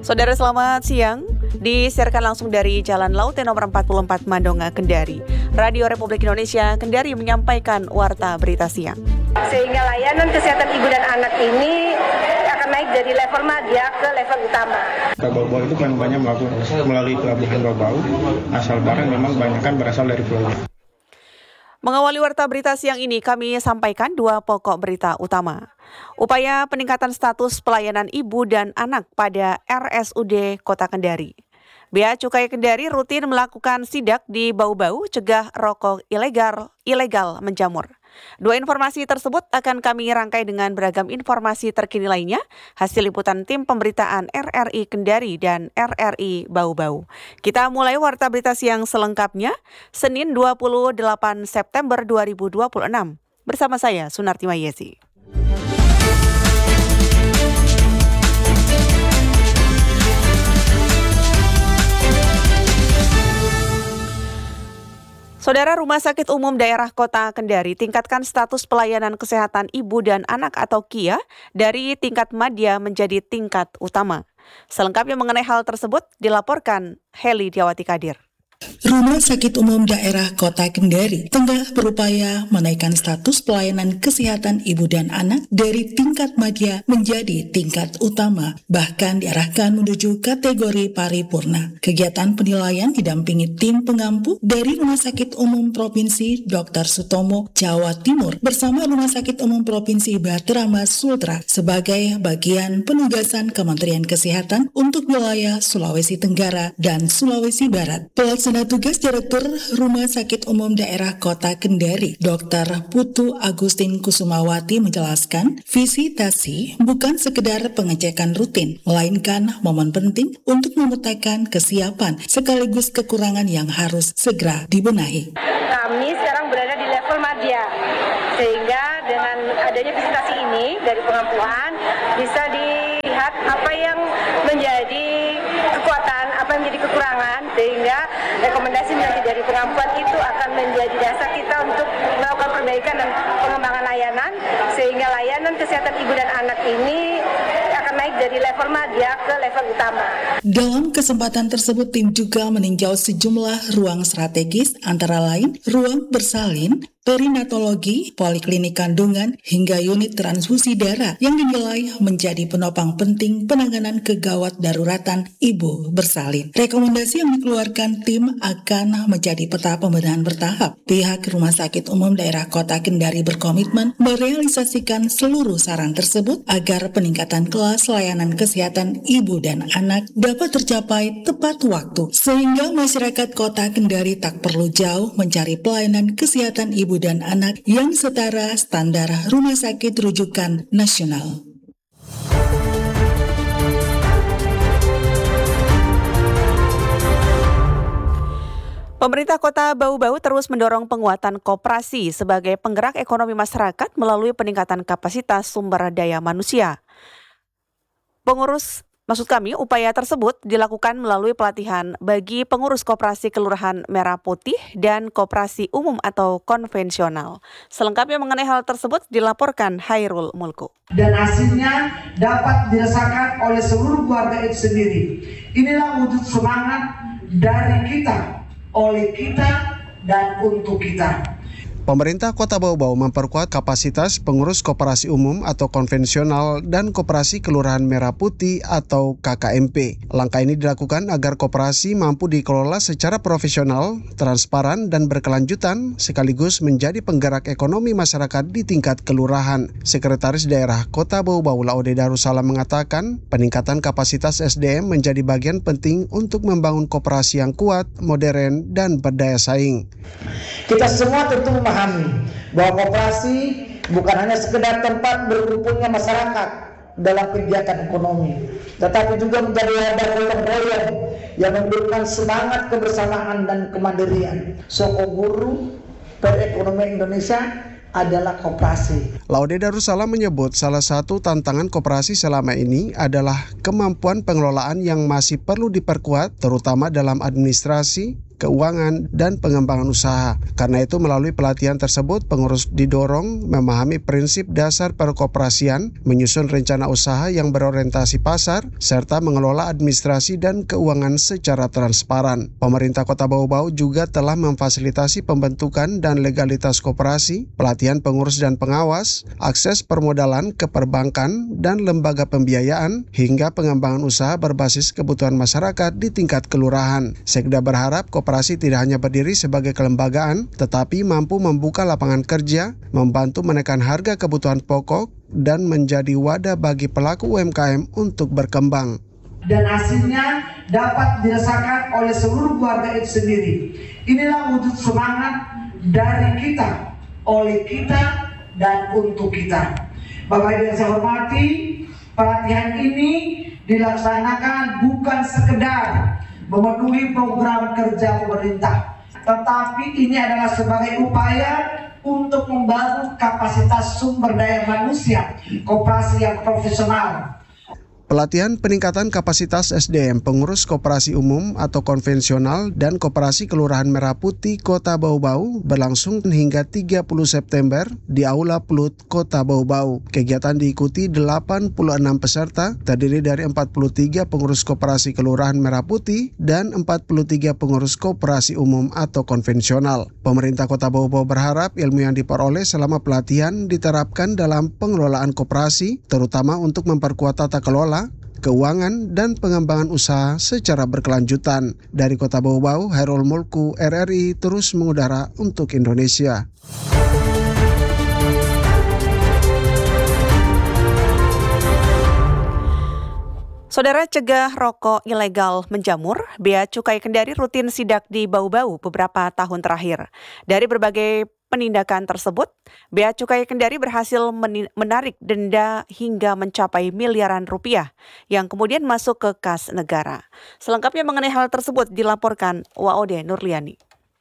Saudara selamat siang, disiarkan langsung dari Jalan Laut nomor 44 Mandonga, Kendari. Radio Republik Indonesia Kendari menyampaikan warta berita siang. Sehingga layanan kesehatan ibu dan anak ini akan naik dari level madya ke level utama. Bau-bau itu kan banyak melalui pelabuhan Bau-Bau, asal barang memang kebanyakan berasal dari pulau. Mengawali warta berita siang ini, kami sampaikan dua pokok berita utama. Upaya peningkatan status pelayanan ibu dan anak pada RSUD Kota Kendari. Bea Cukai Kendari rutin melakukan sidak di Bau-Bau, cegah rokok ilegal menjamur. Dua informasi tersebut akan kami rangkai dengan beragam informasi terkini lainnya, hasil liputan tim pemberitaan RRI Kendari dan RRI Bau-Bau. Kita mulai warta berita siang selengkapnya, Senin 28 September 2026. Bersama saya, Sunarti Mayesi. Saudara, Rumah Sakit Umum Daerah Kota Kendari tingkatkan status pelayanan kesehatan ibu dan anak atau KIA dari tingkat madya menjadi tingkat utama. Selengkapnya mengenai hal tersebut dilaporkan Heli Diawati Kadir. Rumah Sakit Umum Daerah Kota Kendari tengah berupaya menaikkan status pelayanan kesehatan ibu dan anak dari tingkat madya menjadi tingkat utama, bahkan diarahkan menuju kategori paripurna. Kegiatan penilaian didampingi tim pengampu dari Rumah Sakit Umum Provinsi Dr. Sutomo, Jawa Timur bersama Rumah Sakit Umum Provinsi Baterama Sultra sebagai bagian penugasan Kementerian Kesehatan untuk wilayah Sulawesi Tenggara dan Sulawesi Barat. Pelaksana tugas Direktur Rumah Sakit Umum Daerah Kota Kendari, Dr. Putu Agustin Kusumawati menjelaskan, visitasi bukan sekedar pengecekan rutin, melainkan momen penting untuk memetakan kesiapan sekaligus kekurangan yang harus segera dibenahi. Kami sekarang berada di level madya, sehingga dengan adanya visitasi ini dari pengampuan bisa dilihat apa yang menjadi kekuatan, apa yang menjadi kekurangan, sehingga rekomendasi nanti dari pengampuan itu akan menjadi dasar kita untuk melakukan perbaikan dan pengembangan layanan, sehingga layanan kesehatan ibu dan anak ini akan naik dari level madya ke level utama. Dalam kesempatan tersebut, tim juga meninjau sejumlah ruang strategis, antara lain ruang bersalin, perinatologi, poliklinik kandungan, hingga unit transfusi darah yang dinilai menjadi penopang penting penanganan kegawat daruratan ibu bersalin. Rekomendasi yang dikeluarkan tim akan menjadi peta pembenahan bertahap. Pihak Rumah Sakit Umum Daerah Kota Kendari berkomitmen merealisasikan seluruh saran tersebut agar peningkatan kelas layanan kesehatan ibu dan anak dapat tercapai tepat waktu, sehingga masyarakat Kota Kendari tak perlu jauh mencari pelayanan kesehatan ibu dan anak yang setara standar rumah sakit rujukan nasional. Pemerintah Kota Bau-Bau terus mendorong penguatan koperasi sebagai penggerak ekonomi masyarakat melalui peningkatan kapasitas sumber daya manusia. Upaya tersebut dilakukan melalui pelatihan bagi pengurus koperasi Kelurahan Merah Putih dan koperasi umum atau konvensional. Selengkapnya mengenai hal tersebut dilaporkan Hairul Mulku. Dan hasilnya dapat dirasakan oleh seluruh keluarga itu sendiri. Inilah wujud semangat dari kita, oleh kita, dan untuk kita. Pemerintah Kota Bau-Bau memperkuat kapasitas pengurus koperasi umum atau konvensional dan koperasi Kelurahan Merah Putih atau KKMP. Langkah ini dilakukan agar koperasi mampu dikelola secara profesional, transparan, dan berkelanjutan, sekaligus menjadi penggerak ekonomi masyarakat di tingkat kelurahan. Sekretaris Daerah Kota Bau-Bau Laude Darussalam mengatakan, peningkatan kapasitas SDM menjadi bagian penting untuk membangun koperasi yang kuat, modern, dan berdaya saing. Kita semua tentu memahami bahwa koperasi bukan hanya sekedar tempat berkumpulnya masyarakat dalam kegiatan ekonomi, tetapi juga menjadi wadah gotong royong yang memberikan semangat kebersamaan dan kemandirian. Sokoguru perekonomian Indonesia adalah koperasi. Laude Darussalam menyebut salah satu tantangan koperasi selama ini adalah kemampuan pengelolaan yang masih perlu diperkuat, terutama dalam administrasi, keuangan, dan pengembangan usaha. Karena itu melalui pelatihan tersebut, pengurus didorong memahami prinsip dasar perkoperasian, menyusun rencana usaha yang berorientasi pasar, serta mengelola administrasi dan keuangan secara transparan. Pemerintah Kota Bau-Bau juga telah memfasilitasi pembentukan dan legalitas koperasi, pelatihan pengurus dan pengawas, akses permodalan ke perbankan dan lembaga pembiayaan, hingga pengembangan usaha berbasis kebutuhan masyarakat di tingkat kelurahan. Sekda berharap koperasi tidak hanya berdiri sebagai kelembagaan, tetapi mampu membuka lapangan kerja, membantu menekan harga kebutuhan pokok, dan menjadi wadah bagi pelaku UMKM untuk berkembang. Dan hasilnya dapat dirasakan oleh seluruh keluarga itu sendiri. Inilah wujud semangat dari kita, oleh kita, dan untuk kita. Bapak Ibu yang saya hormati, pelatihan ini dilaksanakan bukan sekedar memenuhi program kerja pemerintah, tetapi ini adalah sebagai upaya untuk membangun kapasitas sumber daya manusia koperasi yang profesional. Pelatihan peningkatan kapasitas SDM pengurus koperasi umum atau konvensional dan koperasi Kelurahan Merah Putih Kota Bau-Bau berlangsung hingga 30 September di Aula Plut Kota Bau-Bau. Kegiatan diikuti 86 peserta, terdiri dari 43 pengurus koperasi Kelurahan Merah Putih dan 43 pengurus koperasi umum atau konvensional. Pemerintah Kota Bau-Bau berharap ilmu yang diperoleh selama pelatihan diterapkan dalam pengelolaan koperasi, terutama untuk memperkuat tata kelola, keuangan, dan pengembangan usaha secara berkelanjutan. Dari Kota Bau-Bau, Hairul Mulku, RRI terus mengudara untuk Indonesia. Saudara, cegah rokok ilegal menjamur, Bea Cukai Kendari rutin sidak di Bau-Bau beberapa tahun terakhir. Dari berbagai penindakan tersebut, Bea Cukai Kendari berhasil menarik denda hingga mencapai miliaran rupiah yang kemudian masuk ke kas negara. Selengkapnya mengenai hal tersebut dilaporkan Waode Nurliani.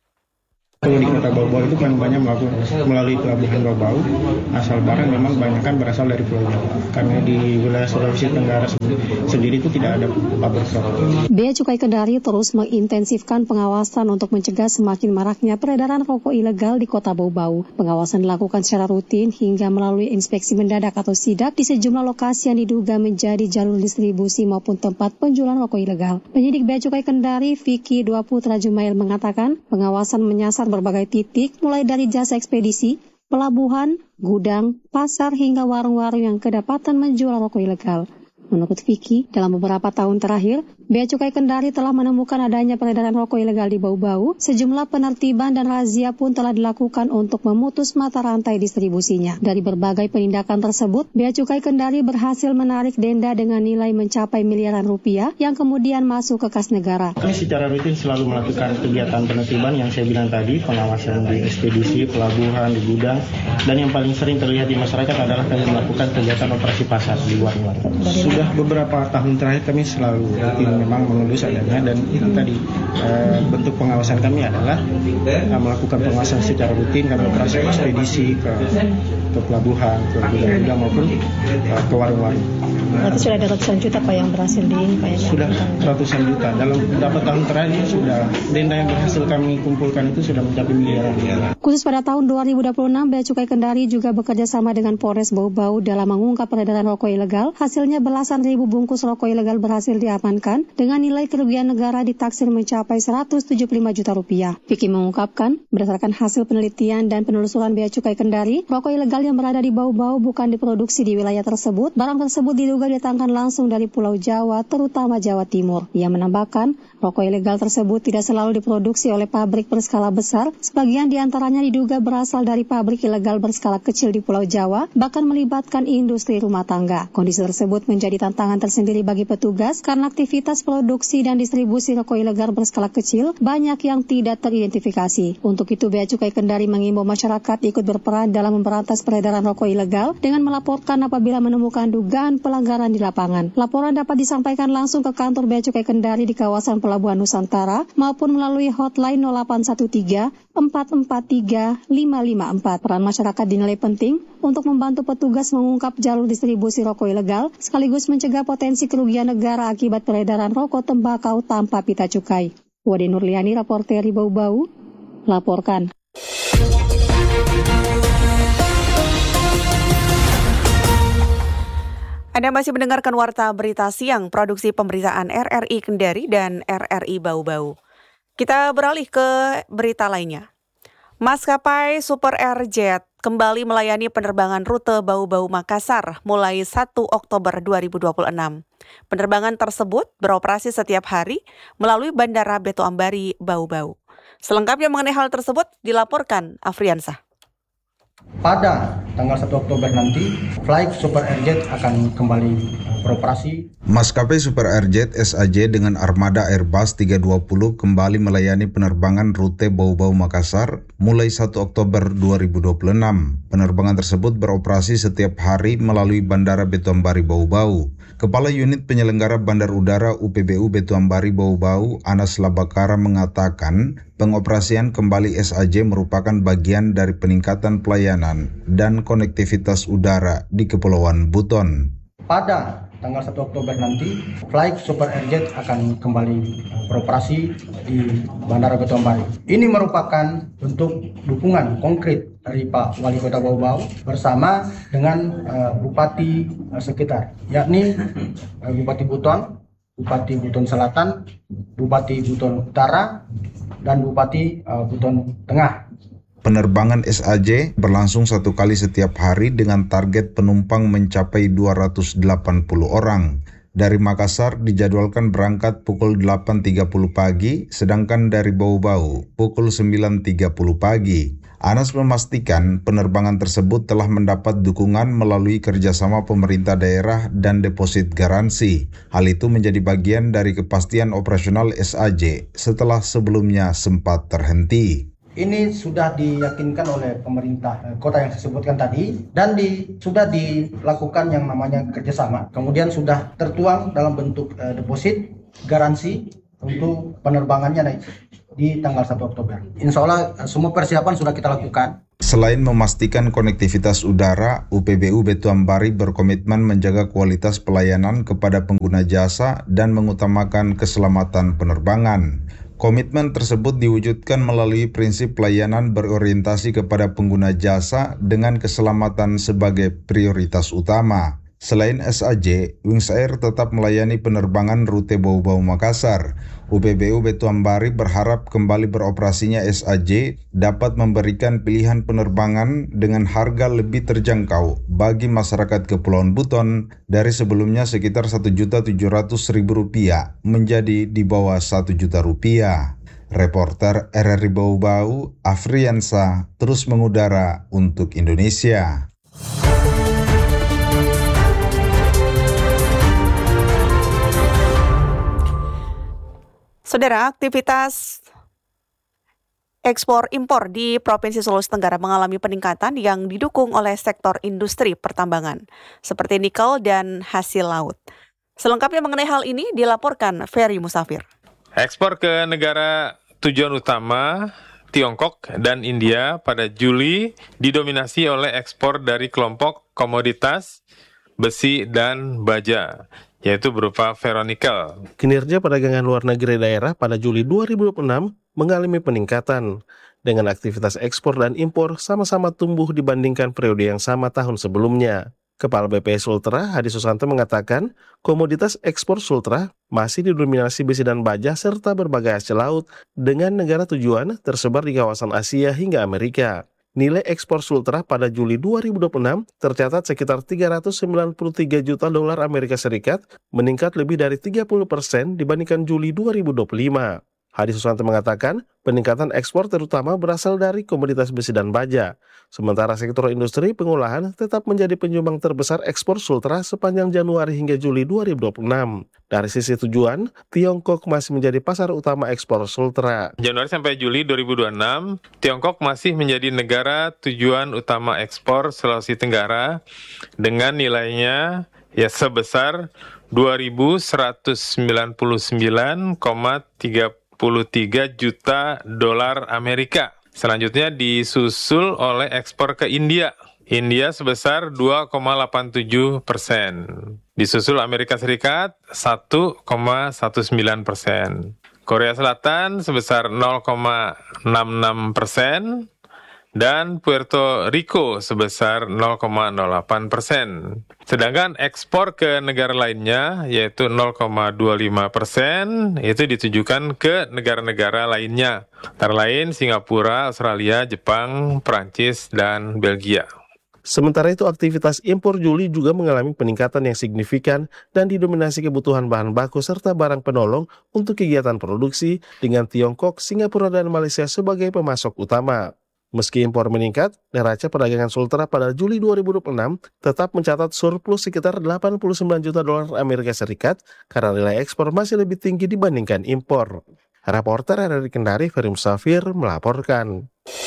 Kalau di Kota Bau-Bau itu kan banyak melakukan melalui pelabuhan Bau-Bau, asal barang memang banyak kan berasal dari Pulau Jawa. Karena di wilayah Sulawesi Tenggara sendiri itu tidak ada pabrik rokok. Bea Cukai Kendari terus mengintensifkan pengawasan untuk mencegah semakin maraknya peredaran rokok ilegal di Kota Bau-Bau. Pengawasan dilakukan secara rutin hingga melalui inspeksi mendadak atau sidak di sejumlah lokasi yang diduga menjadi jalur distribusi maupun tempat penjualan rokok ilegal. Penyidik Bea Cukai Kendari Vicky Dua Putra Jumail mengatakan pengawasan menyasar berbagai titik mulai dari jasa ekspedisi, pelabuhan, gudang, pasar hingga warung-warung yang kedapatan menjual rokok ilegal. Menurut Vicky, dalam beberapa tahun terakhir, Bea Cukai Kendari telah menemukan adanya peredaran rokok ilegal di Bau-Bau. Sejumlah penertiban dan razia pun telah dilakukan untuk memutus mata rantai distribusinya. Dari berbagai penindakan tersebut, Bea Cukai Kendari berhasil menarik denda dengan nilai mencapai miliaran rupiah yang kemudian masuk ke kas negara. Kami secara rutin selalu melakukan kegiatan penertiban yang saya bilang tadi, pengawasan di ekspedisi, pelabuhan, di gudang, dan yang paling sering terlihat di masyarakat adalah kami melakukan kegiatan operasi pasar di warung-warung. Sudah beberapa tahun terakhir kami selalu rutin memang mengelus adanya, dan itu tadi bentuk pengawasan kami adalah melakukan pengawasan secara rutin karena operasi ekspedisi ke pelabuhan, ke gudang maupun ke warung-warung. Berarti sudah ada ratusan juta Pak yang berhasil Sudah ratusan juta. Dalam beberapa tahun terakhir sudah denda yang berhasil kami kumpulkan itu sudah mencapai miliaran. Khusus pada tahun 2026, Bea Cukai Kendari juga bekerja sama dengan Polres Bau-Bau dalam mengungkap peredaran rokok ilegal. Hasilnya belasan ribu bungkus rokok ilegal berhasil diamankan dengan nilai kerugian negara ditaksir mencapai 175 juta rupiah. Vicky mengungkapkan, berdasarkan hasil penelitian dan penelusuran Bea Cukai Kendari, rokok ilegal yang berada di Bau-Bau bukan diproduksi di wilayah tersebut. Barang tersebut diduga didatangkan langsung dari Pulau Jawa, terutama Jawa Timur. Ia menambahkan, rokok ilegal tersebut tidak selalu diproduksi oleh pabrik berskala besar. Sebagian diantaranya diduga berasal dari pabrik ilegal berskala kecil di Pulau Jawa, bahkan melibatkan industri rumah tangga. Kondisi tersebut menjadi tantangan tersendiri bagi petugas karena aktivitas produksi dan distribusi rokok ilegal berskala kecil banyak yang tidak teridentifikasi. Untuk itu, Bea Cukai Kendari mengimbau masyarakat ikut berperan dalam memberantas peredaran rokok ilegal dengan melaporkan apabila menemukan dugaan pelanggaran di lapangan. Laporan dapat disampaikan langsung ke kantor Bea Cukai Kendari di kawasan Pelabuhan Nusantara maupun melalui hotline 0813 443 554. Peran masyarakat dinilai penting untuk membantu petugas mengungkap jalur distribusi rokok ilegal sekaligus mencegah potensi kerugian negara akibat peredaran rokok tembakau tanpa pita cukai. Wade Nurliani, Reporter Bau-Bau, laporkan. Anda masih mendengarkan Warta Berita Siang, produksi pemberitaan RRI Kendari dan RRI Bau-Bau. Kita beralih ke berita lainnya. Maskapai Super Air Jet kembali melayani penerbangan rute Bau-Bau Makassar mulai 1 Oktober 2026. Penerbangan tersebut beroperasi setiap hari melalui Bandara Beto Ambari, Bau-Bau. Selengkapnya mengenai hal tersebut dilaporkan Afriansah. Pada tanggal 1 Oktober nanti, flight Super Airjet akan kembali beroperasi. Maskapai Super Airjet SAJ dengan armada Airbus 320 kembali melayani penerbangan rute Bau-Bau Makassar mulai 1 Oktober 2026. Penerbangan tersebut beroperasi setiap hari melalui Bandara Beto Ambari, Bau-Bau. Kepala Unit Penyelenggara Bandar Udara UPBU Beto Ambari, Bau-Bau, Anas Labakara mengatakan, pengoperasian kembali SAJ merupakan bagian dari peningkatan pelayanan dan konektivitas udara di Kepulauan Buton. Pada tanggal 1 Oktober nanti, flight Super Airjet akan kembali beroperasi di Bandara Beto Ambari. Ini merupakan bentuk dukungan konkret dari Pak Wali Kota Bau-Bau bersama dengan Bupati sekitar, yakni Bupati Buton, Bupati Buton Selatan, Bupati Buton Utara, dan Bupati Buton Tengah. Penerbangan SAJ berlangsung 1 kali setiap hari dengan target penumpang mencapai 280 orang. Dari Makassar dijadwalkan berangkat pukul 8.30 pagi, sedangkan dari Bau-Bau pukul 9.30 pagi. Anas memastikan penerbangan tersebut telah mendapat dukungan melalui kerjasama pemerintah daerah dan deposit garansi. Hal itu menjadi bagian dari kepastian operasional SAJ setelah sebelumnya sempat terhenti. Ini sudah diyakinkan oleh pemerintah kota yang saya sebutkan tadi dan sudah dilakukan yang namanya kerjasama. Kemudian sudah tertuang dalam bentuk deposit garansi untuk penerbangannya di tanggal 1 Oktober. Insya Allah semua persiapan sudah kita lakukan. Selain memastikan konektivitas udara, UPBU Beto Ambari berkomitmen menjaga kualitas pelayanan kepada pengguna jasa dan mengutamakan keselamatan penerbangan. Komitmen tersebut diwujudkan melalui prinsip pelayanan berorientasi kepada pengguna jasa dengan keselamatan sebagai prioritas utama. Selain SAJ, Wings Air tetap melayani penerbangan rute Bau-Bau Makassar. UPBU Beto Ambari berharap kembali beroperasinya SAJ dapat memberikan pilihan penerbangan dengan harga lebih terjangkau bagi masyarakat Kepulauan Buton dari sebelumnya sekitar Rp1.700.000 menjadi di bawah Rp1.000.000. Reporter RRI Bau-Bau, Afriansah, terus mengudara untuk Indonesia. Saudara, aktivitas ekspor impor di Provinsi Sulawesi Tenggara mengalami peningkatan yang didukung oleh sektor industri pertambangan, seperti nikel dan hasil laut. Selengkapnya mengenai hal ini dilaporkan Ferry Musafir. Ekspor ke negara tujuan utama Tiongkok dan India pada Juli didominasi oleh ekspor dari kelompok komoditas, besi, dan baja, yaitu berupa ferronikel. Kinerja perdagangan luar negeri daerah pada Juli 2026 mengalami peningkatan, dengan aktivitas ekspor dan impor sama-sama tumbuh dibandingkan periode yang sama tahun sebelumnya. Kepala BPS Sultra, Hadi Susanto mengatakan, komoditas ekspor Sultra masih didominasi besi dan baja serta berbagai hasil laut dengan negara tujuan tersebar di kawasan Asia hingga Amerika. Nilai ekspor Sultra pada Juli 2026 tercatat sekitar 393 juta dolar Amerika Serikat, meningkat lebih dari 30% dibandingkan Juli 2025. Hadi Susanto mengatakan, peningkatan ekspor terutama berasal dari komoditas besi dan baja. Sementara sektor industri pengolahan tetap menjadi penyumbang terbesar ekspor Sultra sepanjang Januari hingga Juli 2026. Dari sisi tujuan, Tiongkok masih menjadi pasar utama ekspor Sultra. Januari sampai Juli 2026, Tiongkok masih menjadi negara tujuan utama ekspor Sulawesi Tenggara dengan nilainya sebesar 2.199,33 juta dolar Amerika. Selanjutnya disusul oleh ekspor ke India. India sebesar 2,87%. Disusul Amerika Serikat 1,19%. Korea Selatan sebesar 0,66%, dan Puerto Rico sebesar 0,08%. Sedangkan ekspor ke negara lainnya yaitu 0,25% itu ditujukan ke negara-negara lainnya, antara lain Singapura, Australia, Jepang, Prancis, dan Belgia. Sementara itu, aktivitas impor Juli juga mengalami peningkatan yang signifikan dan didominasi kebutuhan bahan baku serta barang penolong untuk kegiatan produksi dengan Tiongkok, Singapura, dan Malaysia sebagai pemasok utama. Meski impor meningkat, neraca perdagangan Sultra pada Juli 2026 tetap mencatat surplus sekitar 89 juta dolar Amerika Serikat karena nilai ekspor masih lebih tinggi dibandingkan impor. Reporter dari Kendari, Ferry Musafir, melaporkan.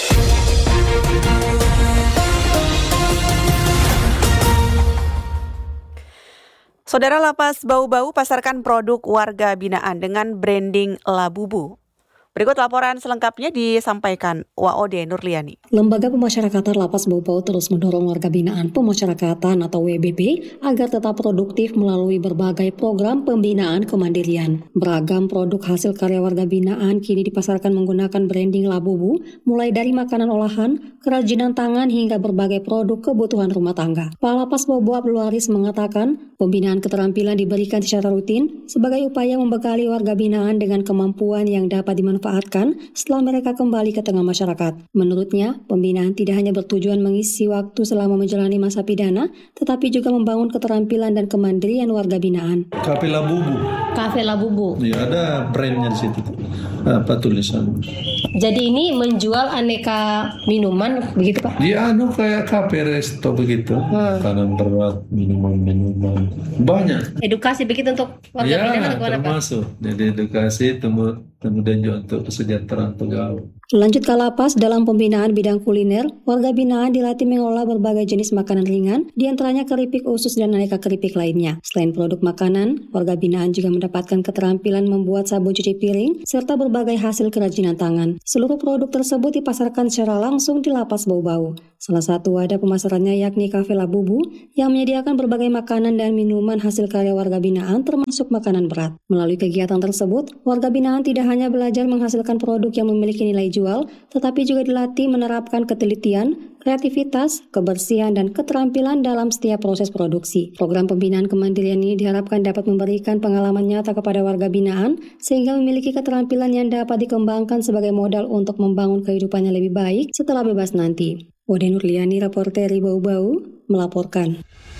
Saudara, Lapas Bau-Bau pasarkan produk warga binaan dengan branding Labubu. Berikut laporan selengkapnya disampaikan Waode Nurliani. Lembaga Pemasyarakatan Lapas Bau-Bau terus mendorong warga binaan pemasyarakatan atau WBP agar tetap produktif melalui berbagai program pembinaan kemandirian. Beragam produk hasil karya warga binaan kini dipasarkan menggunakan branding Labubu, mulai dari makanan olahan, kerajinan tangan hingga berbagai produk kebutuhan rumah tangga. Kepala Lapas Bau-Bau Abdul Waris mengatakan, pembinaan keterampilan diberikan secara rutin sebagai upaya membekali warga binaan dengan kemampuan yang dapat dimanfaatkan setelah mereka kembali ke tengah masyarakat. Menurutnya, pembinaan tidak hanya bertujuan mengisi waktu selama menjalani masa pidana, tetapi juga membangun keterampilan dan kemandirian warga binaan. Kafe Labubu. Kafe Labubu. Ya, ada brandnya di situ. Apa tulisan? Jadi ini menjual aneka minuman, begitu Pak? Dia kayak kafe resto begitu. Makanan berat, minuman banyak. Edukasi begitu untuk warga binaan atau apa? Termasuk. Jadi edukasi kemudian juga untuk kesejahteraan pegawai. Lanjut ke lapas, dalam pembinaan bidang kuliner, warga binaan dilatih mengolah berbagai jenis makanan ringan, diantaranya keripik usus dan aneka keripik lainnya. Selain produk makanan, warga binaan juga mendapatkan keterampilan membuat sabun cuci piring, serta berbagai hasil kerajinan tangan. Seluruh produk tersebut dipasarkan secara langsung di Lapas Bau-Bau. Salah satu wadah pemasarannya yakni Kafe Labubu, yang menyediakan berbagai makanan dan minuman hasil karya warga binaan termasuk makanan berat. Melalui kegiatan tersebut, warga binaan tidak hanya belajar menghasilkan produk yang memiliki nilai jual, tetapi juga dilatih menerapkan ketelitian, kreativitas, kebersihan, dan keterampilan dalam setiap proses produksi. Program pembinaan kemandirian ini diharapkan dapat memberikan pengalaman nyata kepada warga binaan, sehingga memiliki keterampilan yang dapat dikembangkan sebagai modal untuk membangun kehidupannya lebih baik setelah bebas nanti. Waode Nurliani, reporter Bau-Bau, melaporkan.